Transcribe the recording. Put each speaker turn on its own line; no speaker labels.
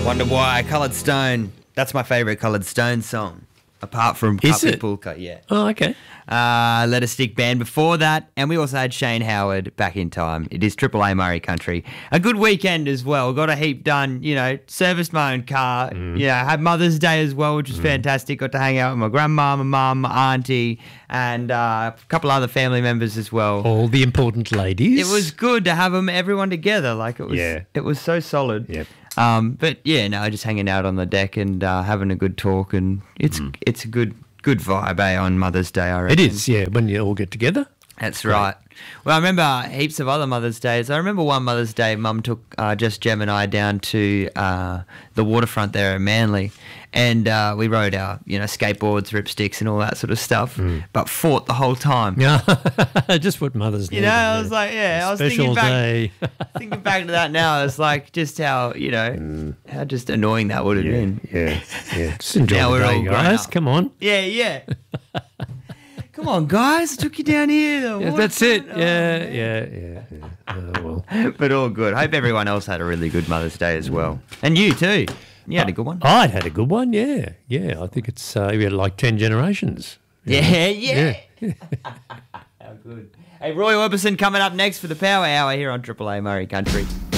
Wonder Why, Coloured Stone. That's my favourite Coloured Stone song, apart from
Is
Cut with
it?
Pulka, yeah.
Oh, okay.
Let a Stick Band before that, and we also had Shane Howard, Back in Time. It is Triple A Murray Country. A good weekend as well. Got a heap done, serviced my own car. Had Mother's Day as well, which was fantastic. Got to hang out with my grandma, my mum, my auntie, and a couple other family members as well.
All the important ladies.
It was good to have everyone together. It was so solid.
Yep.
Just hanging out on the deck and having a good talk, and it's a good vibe on Mother's Day, I reckon.
It is, yeah, when you all get together.
That's right. Well, I remember heaps of other Mother's Days. I remember one Mother's Day, Mum took just Gem and I down to the waterfront there in Manly, and we rode our, skateboards, ripsticks and all that sort of stuff, but fought the whole time.
Yeah, just what mothers need.
I was like, I was
Special day.
thinking back to that now. It's like just how, how just annoying that would have been.
Yeah. Just enjoy
Now
the
we're all
day,
grown
guys.
up.
Come on.
Yeah. Come on, guys. I took you down here.
Yeah, that's it. Yeah. Oh, well.
But all good. Hope everyone else had a really good Mother's Day as well. And you too. You had a good one.
I had a good one, yeah. I think it's, we had like 10 generations.
Yeah. How good. Hey, Roy Orbison coming up next for the Power Hour here on Triple A Murray Country.